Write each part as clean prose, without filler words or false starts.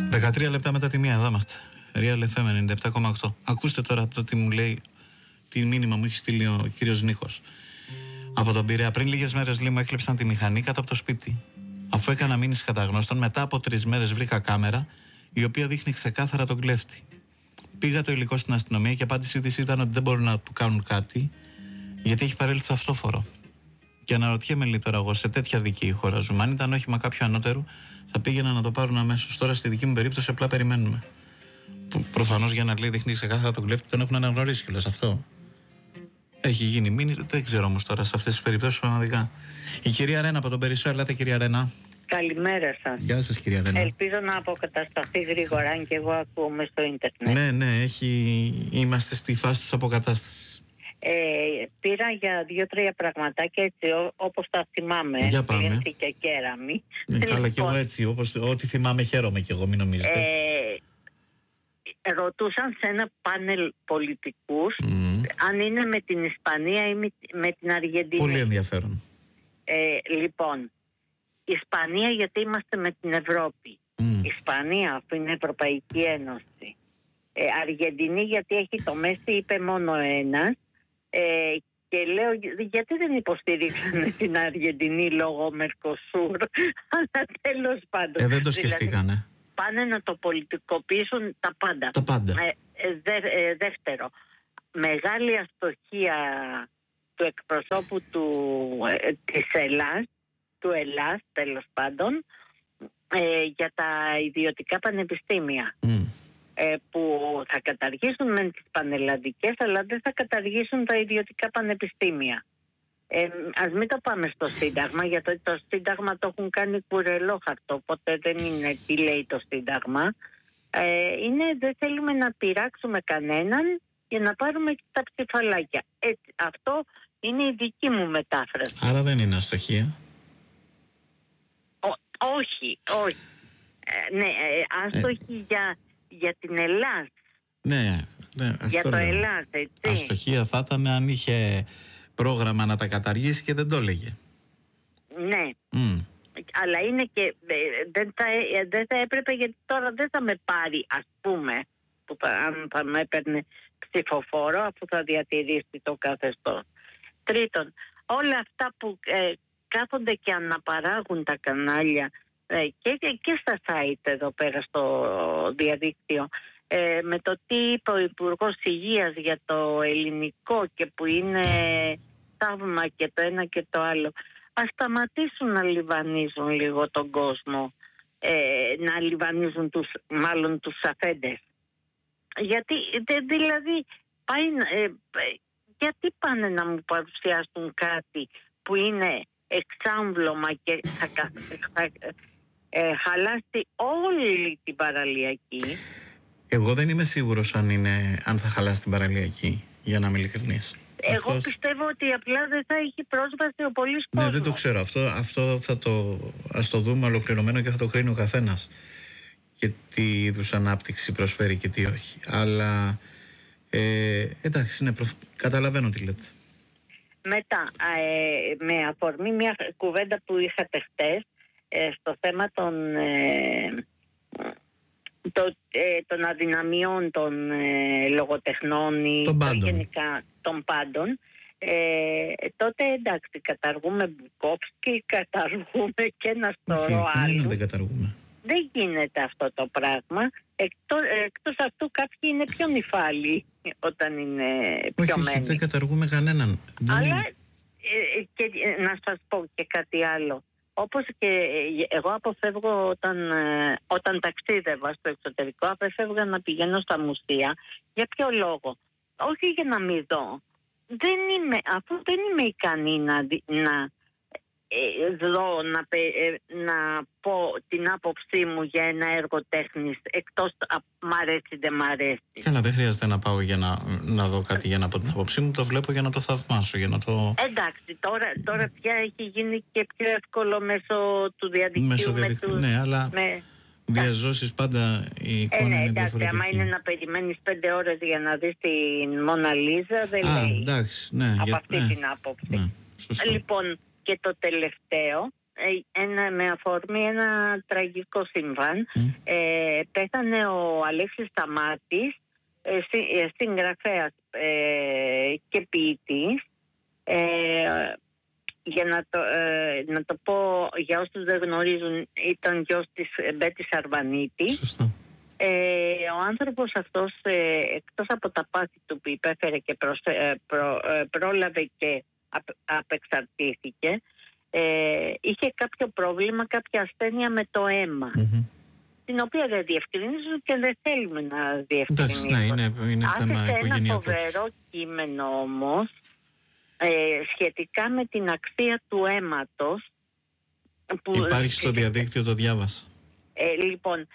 13 λεπτά μετά τη μία, εδώ είμαστε. Real FM 97,8. Ακούστε τώρα το τι μου λέει, τι μήνυμα μου έχει στείλει ο κύριος Νίκος. Από τον Πειραιά. Πριν λίγες μέρες, λέει, μου έκλεψαν τη μηχανή κάτω από το σπίτι. Αφού έκανα μήνυση κατά γνώστων, μετά από 3 μέρες βρήκα κάμερα η οποία δείχνει ξεκάθαρα τον κλέφτη. Πήγα το υλικό στην αστυνομία και η απάντησή της ήταν ότι δεν μπορούν να του κάνουν κάτι γιατί έχει παρέλθει το αυτόφορο. Και αναρωτιέμαι λίγο τώρα εγώ, σε τέτοια δική χώρα ζούμε. Αν ήταν όχημα κάποιου ανώτερου, θα πήγαινα να το πάρουν αμέσως. Τώρα στη δική μου περίπτωση απλά περιμένουμε. Προφανώς για να λέει δείχνει ξεκάθαρα τον κλέφτη, τον έχουν αναγνωρίσει κιόλας αυτό. Έχει γίνει μήνυ, δεν ξέρω όμως τώρα σε αυτές τις περιπτώσεις πραγματικά. Η κυρία Ρένα από τον Περισσό, ελάτε κυρία Ρένα. Καλημέρα σας. Γεια σας κυρία Ρένα. Ελπίζω να αποκατασταθεί γρήγορα, αν και εγώ ακούω στο ίντερνετ. Ναι, είμαστε στη φάση της αποκατάστασης. Πήρα για 2-3 πραγματάκια έτσι όπως τα θυμάμαι. Για πάμε. Και κέραμη. Καλά και εγώ έτσι, όπως ό,τι θυμάμαι χαίρομαι και εγώ, μην νομίζετε. Ρωτούσαν σε ένα πάνελ πολιτικούς αν είναι με την Ισπανία ή με την Αργεντινή. Πολύ ενδιαφέρον. Λοιπόν, Ισπανία γιατί είμαστε με την Ευρώπη. Ισπανία αφού είναι Ευρωπαϊκή Ένωση. Αργεντινή γιατί έχει το Μέση, είπε μόνο ένας. Και λέω γιατί δεν υποστηρίξανε την Αργεντινή λόγω Μερκοσούρ. Αλλά τέλος πάντων. Δεν το σκεφτήκανε. Δηλαδή, πάνε να το πολιτικοποιήσουν τα πάντα. Τα πάντα. Δεύτερο, μεγάλη αστοχία του εκπροσώπου της Ελλάς, του Ελλάς τέλος πάντων, για τα ιδιωτικά πανεπιστήμια. Που θα καταργήσουν με τις πανελλαδικές, αλλά δεν θα καταργήσουν τα ιδιωτικά πανεπιστήμια. Ας μην το πάμε στο Σύνταγμα, γιατί το Σύνταγμα το έχουν κάνει κουρελόχαρτο, οπότε δεν είναι τι λέει το Σύνταγμα. Δεν θέλουμε να πειράξουμε κανέναν για να πάρουμε και τα ψηφαλάκια. Αυτό είναι η δική μου μετάφραση. Άρα δεν είναι αστοχία. Όχι. Ναι, άστοχη για την Ελλάδα. Ναι, για το Ελλάδα, έτσι. Αστοχία θα ήταν αν είχε πρόγραμμα να τα καταργήσει και δεν το έλεγε. Ναι. Αλλά είναι και δεν θα έπρεπε, γιατί τώρα δεν θα με πάρει, ας πούμε, αν θα με έπαιρνε ψηφοφόρο αφού θα διατηρήσει το καθεστώς. Τρίτον, όλα αυτά που κάθονται και αναπαράγουν τα κανάλια και στα site εδώ πέρα στο διαδίκτυο, με το τι είπε ο Υπουργός Υγείας για το ελληνικό και που είναι θαύμα και το ένα και το άλλο, ας σταματήσουν να λιβανίζουν λίγο τον κόσμο, να λιβανίζουν τους αφέντες. Γιατί δηλαδή γιατί πάνε να μου παρουσιάσουν κάτι που είναι εξάμβλωμα και θα χαλάσει όλη την παραλιακή. Εγώ δεν είμαι σίγουρος αν θα χαλάσει την παραλιακή, για να είμαι ειλικρινής. Εγώ πιστεύω ότι απλά δεν θα έχει πρόσβαση ο πολύς κόσμος. Ναι, δεν το ξέρω. Αυτό ας το δούμε ολοκληρωμένο και θα το κρίνει ο καθένας. Και τι είδους ανάπτυξη προσφέρει και τι όχι. Αλλά εντάξει, καταλαβαίνω τι λέτε. Μετά, με αφορμή μια κουβέντα που είχατε χτες στο θέμα των αδυναμιών των λογοτεχνών ή γενικά των πάντων, τότε εντάξει, καταργούμε Μπουκόφσκι, καταργούμε και ένα σωρό άλλους. Δεν καταργούμε. Δεν γίνεται αυτό το πράγμα. Εκτός αυτού κάποιοι είναι πιο νυφάλιοι όταν είναι πιωμένοι. Όχι, δεν καταργούμε κανέναν. Αλλά και να σας πω και κάτι άλλο. Όπως και εγώ αποφεύγω όταν ταξίδευα στο εξωτερικό, αποφεύγα να πηγαίνω στα μουσεία. Για ποιο λόγο? Όχι για να μην δω. Αφού δεν είμαι ικανή να δω, να πω την άποψή μου για ένα έργο τέχνης, εκτός μ' αρέσει δεν μ' αρέσει. Καλά, δεν χρειάζεται να πάω για να δω κάτι για να πω την άποψή μου, το βλέπω για να το θαυμάσω, για να το... Εντάξει, τώρα πια έχει γίνει και πιο εύκολο μέσω του διαδικτύου. Ναι, αλλά διαζώσεις πάντα η εικόνα είναι εντάξει, διαφορετική. άμα είναι να περιμένεις 5 ώρες για να δεις την Μόνα Λίζα, δεν λέει εντάξει, ναι, από αυτή την άποψη. Ναι, λοιπόν, και το τελευταίο, με αφορμή ένα τραγικό συμβάν. Πέθανε ο Αλέξης Σταμάτης, συγγραφέας και ποιητής. Για να το πω για όσους δεν γνωρίζουν, ήταν γιος της Μπέτης Αρβανίτη. Σωστά. Ο άνθρωπος αυτός, εκτός από τα πάθη του που υπέφερε και πρόλαβε και απεξαρτήθηκε, είχε κάποιο πρόβλημα, κάποια ασθένεια με το αίμα, την οποία δεν διευκρινίζουν και δεν θέλουμε να διευκρινίζουν. Εντάξει, ναι, είναι θέμα οικογενειακό. Ένα φοβερό κείμενο όμως σχετικά με την αξία του αίματος. Υπάρχει στο διαδίκτυο, το διάβασα. Λοιπόν,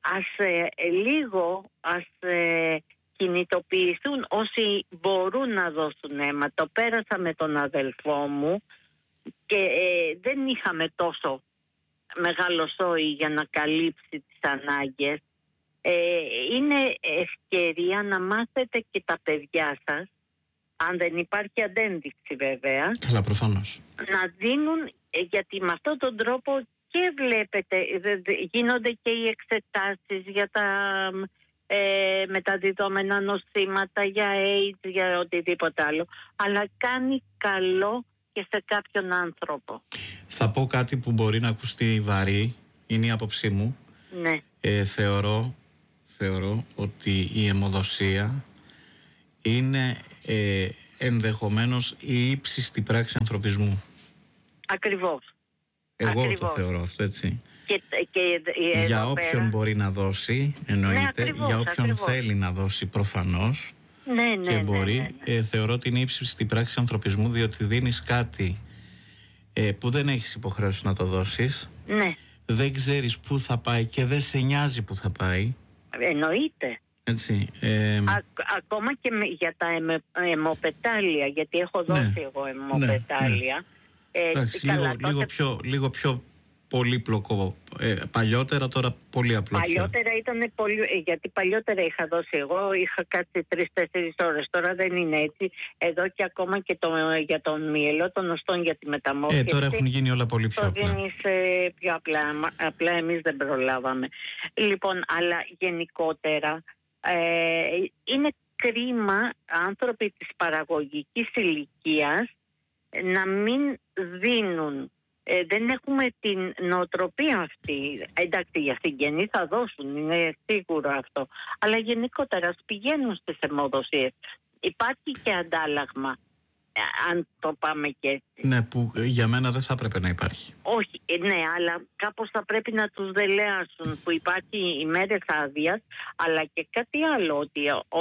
ας κινητοποιηθούν όσοι μπορούν να δώσουν αίμα. Το πέρασα με τον αδελφό μου και δεν είχαμε τόσο μεγάλο σόι για να καλύψει τις ανάγκες. Είναι ευκαιρία να μάθετε και τα παιδιά σας, αν δεν υπάρχει αντένδειξη βέβαια. Καλά, προφανώς. Να δίνουν, γιατί με αυτόν τον τρόπο και βλέπετε, γίνονται και οι εξετάσεις για τα μεταδιδόμενα νοσήματα, για AIDS, για οτιδήποτε άλλο. Αλλά κάνει καλό και σε κάποιον άνθρωπο. Θα πω κάτι που μπορεί να ακουστεί βαρύ, είναι η άποψή μου. Ναι. Θεωρώ ότι η αιμοδοσία είναι ενδεχομένως η ύψιστη πράξη ανθρωπισμού. Ακριβώς. Το θεωρώ αυτό, έτσι. Και για όποιον μπορεί να δώσει, εννοείται, για όποιον θέλει να δώσει προφανώς, και μπορεί, θεωρώ ότι είναι ύψιστη πράξη ανθρωπισμού, διότι δίνεις κάτι που δεν έχεις υποχρέωση να το δώσεις, δεν ξέρεις πού θα πάει και δεν σε νοιάζει πού θα πάει. Εννοείται. Έτσι, ακόμα και για τα αιμοπετάλια, γιατί έχω δώσει εγώ αιμοπετάλια. Εντάξει, λίγο πιο πολύπλοκο. Παλιότερα, τώρα πολύ απλό. Παλιότερα ήταν πολύ, γιατί παλιότερα είχα δώσει εγώ, είχα κάτσει 3-4 ώρες. Τώρα δεν είναι έτσι. Εδώ και ακόμα και για τον μυελό των οστών, για τη μεταμόρφωση. Τώρα έχουν γίνει όλα πολύ πιο απλά. Το δίνεις πιο απλά. Απλά εμείς δεν προλάβαμε. Λοιπόν, αλλά γενικότερα είναι κρίμα άνθρωποι της παραγωγικής ηλικίας να μην δίνουν. Δεν έχουμε την νοοτροπία αυτή. Εντάξει, για συγγενείς θα δώσουν, είναι σίγουρο αυτό. Αλλά γενικότερα πηγαίνουν στις αιμοδοσίες. Υπάρχει και αντάλλαγμα, αν το πάμε και έτσι. Ναι, που για μένα δεν θα έπρεπε να υπάρχει. Όχι, ναι, αλλά κάπως θα πρέπει να τους δελεάσουν, που υπάρχει ημέρες άδειας, αλλά και κάτι άλλο, ότι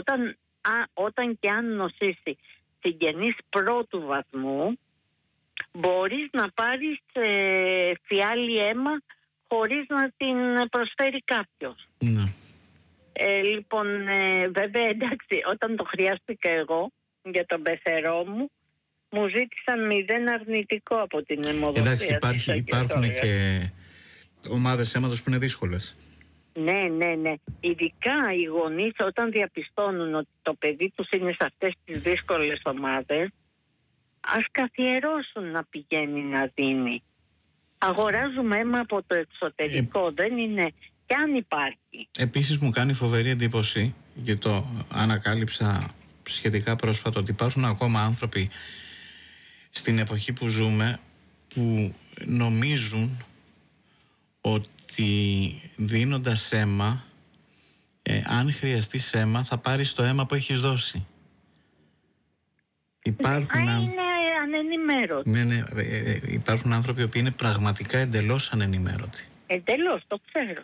όταν και αν νοσήσει συγγενής πρώτου βαθμού, μπορείς να πάρεις φιάλη αίμα χωρίς να την προσφέρει κάποιος. Ναι. Λοιπόν, βέβαια, εντάξει, όταν το χρειάστηκα εγώ για τον πεθερό μου, μου ζήτησαν 0 αρνητικό από την αιμοδοσία. Εντάξει, υπάρχουν και ομάδες αίματος που είναι δύσκολες. Ναι. Ειδικά οι γονείς, όταν διαπιστώνουν ότι το παιδί τους είναι σε αυτές τις δύσκολες ομάδες, ας καθιερώσουν να πηγαίνει να δίνει. Αγοράζουμε αίμα από το εξωτερικό, δεν είναι, και αν υπάρχει. Επίσης μου κάνει φοβερή εντύπωση, και το ανακάλυψα σχετικά πρόσφατα, ότι υπάρχουν ακόμα άνθρωποι στην εποχή που ζούμε που νομίζουν ότι δίνοντας αίμα, αν χρειαστείς αίμα, θα πάρεις το αίμα που έχεις δώσει. Υπάρχουν είναι ανενημέρωτοι. Ναι, υπάρχουν άνθρωποι που είναι πραγματικά εντελώς ανενημέρωτοι. Εντελώς, το ξέρω.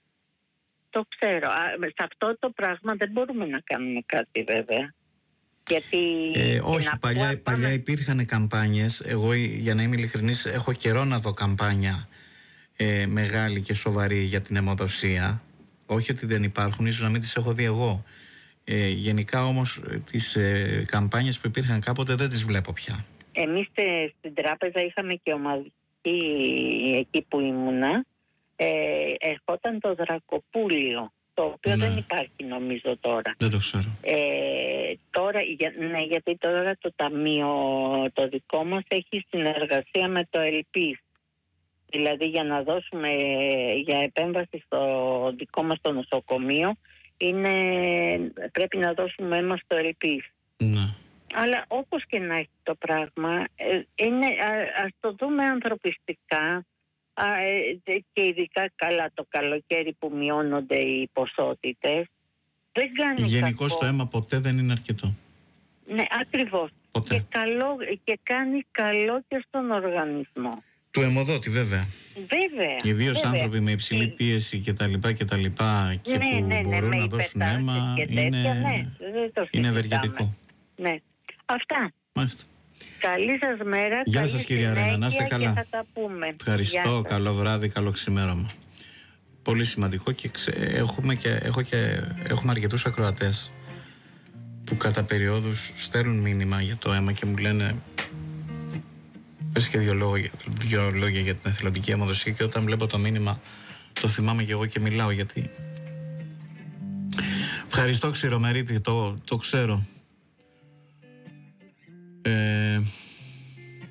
Σε αυτό το πράγμα δεν μπορούμε να κάνουμε κάτι, βέβαια. Γιατί όχι, παλιά υπήρχαν καμπάνιες. Εγώ, για να είμαι ειλικρινής, έχω καιρό να δω καμπάνια μεγάλη και σοβαρή για την αιμοδοσία. Όχι ότι δεν υπάρχουν, ίσως να μην τις έχω δει εγώ. Γενικά όμως τις καμπάνιες που υπήρχαν κάποτε δεν τις βλέπω πια. Εμείς στην τράπεζα είχαμε και ομαδική, εκεί που ήμουνα, ερχόταν το Δρακοπούλιο, το οποίο δεν υπάρχει νομίζω τώρα. Δεν το ξέρω. Τώρα, γιατί τώρα το ταμείο το δικό μας έχει συνεργασία με το ΕΛΠΙΣ. Δηλαδή για να δώσουμε για επέμβαση στο δικό μας το νοσοκομείο πρέπει να δώσουμε αίμα στο ελπίς. Ναι. Αλλά όπως και να έχει το πράγμα, ας το δούμε ανθρωπιστικά και ειδικά καλά το καλοκαίρι που μειώνονται οι ποσότητες. Δεν κάνει γενικώς το αίμα ποτέ δεν είναι αρκετό. Ναι, ακριβώς. Και κάνει καλό και στον οργανισμό. Του αιμοδότη βέβαια. Ιδίως άνθρωποι με υψηλή πίεση και τα λοιπά και που μπορούν να δώσουν αίμα είναι ευεργετικό. Ναι. Αυτά. Μάλιστα. Καλή σας μέρα. Γεια σας κυρία Ρένα, να είστε καλά. Και θα τα πούμε. Ευχαριστώ, καλό βράδυ, καλό ξημέρωμα. Πολύ σημαντικό και έχουμε αρκετούς ακροατές που κατά περιόδους στέλνουν μήνυμα για το αίμα και μου λένε πες και δύο λόγια για την εθελοντική αιμοδοσία, και όταν βλέπω το μήνυμα το θυμάμαι και εγώ και μιλάω, γιατί ευχαριστώ Ξηρομερίτη, το ξέρω.